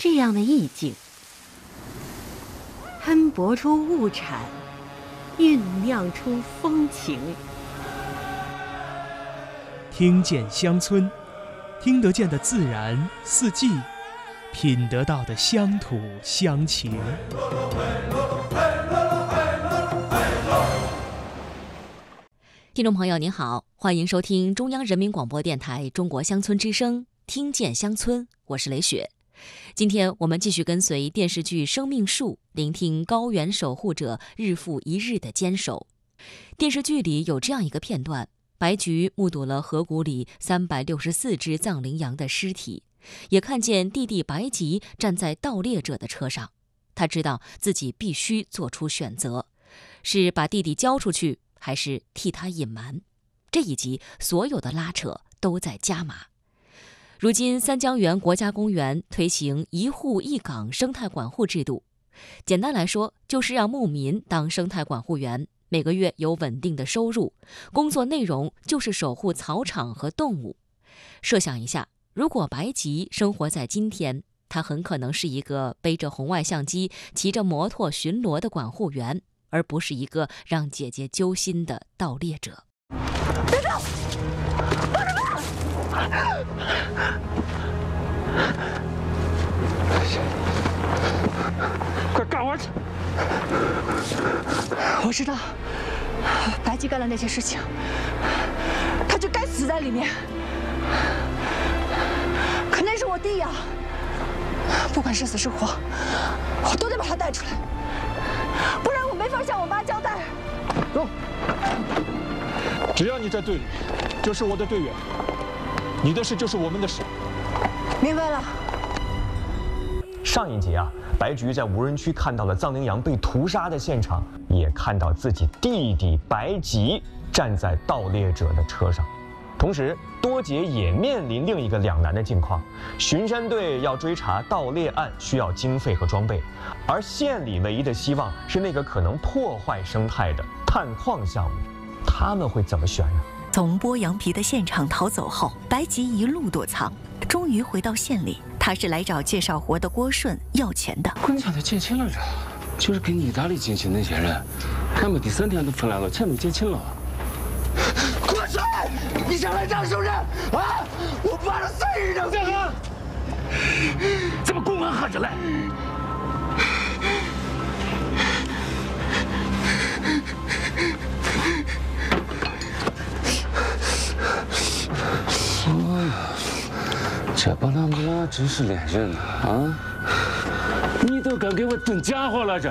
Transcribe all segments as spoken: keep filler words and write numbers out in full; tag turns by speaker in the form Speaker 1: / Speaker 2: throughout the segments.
Speaker 1: 这样的意境，喷薄出物产，酝酿出风情。
Speaker 2: 听见乡村，听得见的自然四季，品得到的乡土乡情。
Speaker 3: 听众朋友您好，欢迎收听中央人民广播电台中国乡村之声，听见乡村，我是雷雪。今天我们继续跟随电视剧《生命树》，聆听高原守护者日复一日的坚守。电视剧里有这样一个片段，白菊目睹了河谷里三百六十四只藏羚羊的尸体，也看见弟弟白吉站在盗猎者的车上。他知道自己必须做出选择，是把弟弟交出去，还是替他隐瞒。这一集所有的拉扯都在加码。如今三江源国家公园推行一户一岗生态管护制度，简单来说就是让牧民当生态管护员，每个月有稳定的收入，工作内容就是守护草场和动物。设想一下，如果白吉生活在今天，他很可能是一个背着红外相机骑着摩托巡逻的管护员，而不是一个让姐姐揪心的盗猎者。
Speaker 4: 别动！放着吧！
Speaker 5: 快赶我去！
Speaker 4: 我知道，白吉干了那些事情，他就该死在里面。可那是我弟呀，不管是死是活，我都得把他带出来，不然我没法向我妈交代。
Speaker 5: 走，只要你在队里，就是我的队员，你的事就是我们的事。
Speaker 4: 明白了。
Speaker 6: 上一集啊，白菊在无人区看到了藏羚羊被屠杀的现场，也看到自己弟弟白吉站在盗猎者的车上。同时，多杰也面临另一个两难的境况：巡山队要追查盗猎案，需要经费和装备，而县里唯一的希望是那个可能破坏生态的探矿项目，他们会怎么选呢？
Speaker 7: 从剥羊皮的现场逃走后，白吉一路躲藏，终于回到县里。他是来找介绍活的郭顺要钱的。
Speaker 8: 滚家的借钱了，这就是跟你大理进去那些人，他们第三天都回来了，钱都结清了。
Speaker 9: 郭顺，你想来当熟人啊？我把他碎扔这个，
Speaker 8: 怎么公安喊着来？哎呀，这帮他们俩真是连人呐！啊，你都敢给我炖家伙了这？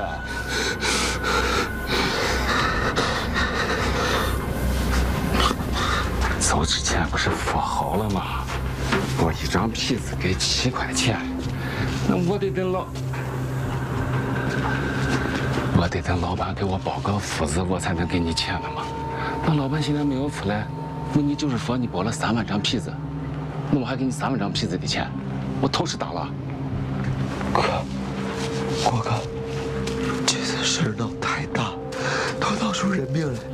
Speaker 8: 走之前不是说好了吗？我一张皮子给七块钱，那我得等老，我得等老板给我包个夫子，我才能给你钱了嘛。那老板现在没有出来，那你就是说你包了三万张皮子，那我还给你三万张皮子的钱，我头是大了。
Speaker 9: 哥，郭哥，这次事闹太大，都闹出人命来。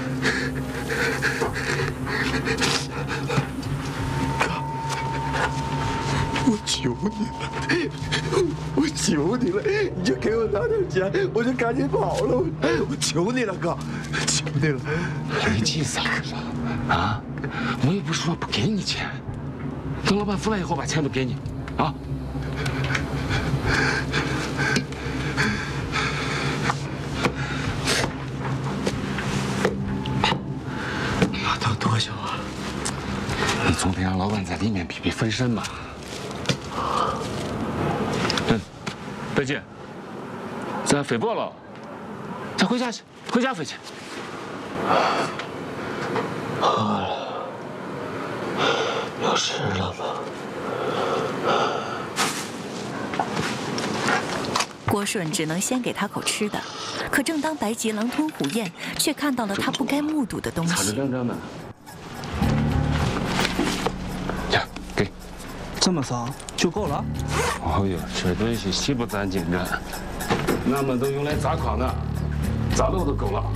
Speaker 9: 哥，我求你了，我求你了，你就给我拿点钱，我就赶紧跑了。我求你了，哥，求你了。
Speaker 8: 你急啥了？啊，我又不是说不给你钱，等老板出来以后把钱都给你，啊。
Speaker 9: 要等多久啊？
Speaker 8: 你总得让老板在里面避避分身嘛。嗯，白姐，咱飞过了，咱回家去，回家飞去。
Speaker 9: 饿了，有吃了吗？
Speaker 7: 郭顺只能先给他口吃的，可正当白吉狼吞虎咽，却看到了他不该目睹的东西。
Speaker 8: 擦着两张呢。呀，给。
Speaker 10: 这么脏就够了？
Speaker 8: 哦呦，这东西稀不攒金着，俺们都用来砸矿的，砸漏都够了。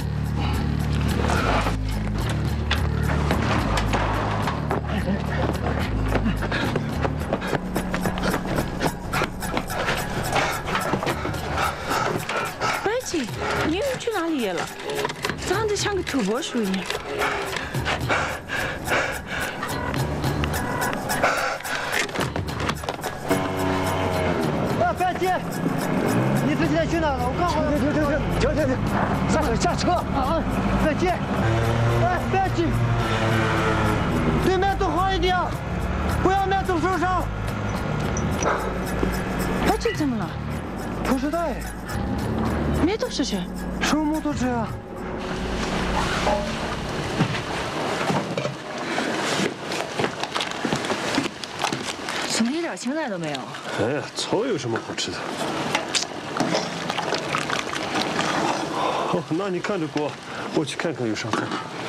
Speaker 11: 去哪里了？长得像个土拨鼠一样。
Speaker 12: 啊，别急，你之前去哪了？我刚好。停停停停停停停，下车下车！啊啊，别急，哎，别急，对面走好一点，不要面走受伤。
Speaker 11: 白菊怎么了？
Speaker 12: 不知道哎。
Speaker 11: 没多少钱。
Speaker 12: 什么摩托车啊？
Speaker 11: 怎么一点青菜都没有？
Speaker 13: 哎呀，草有什么好吃的？哦，那你看着锅，我去看看有啥菜。